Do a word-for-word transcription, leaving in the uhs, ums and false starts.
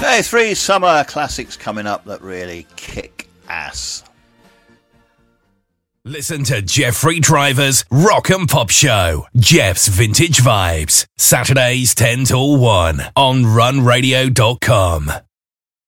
Okay, three summer classics coming up that really kick ass. Listen to Jeffrey Driver's Rock and Pop Show, Jeff's Vintage Vibes, Saturdays ten till one on run radio dot com.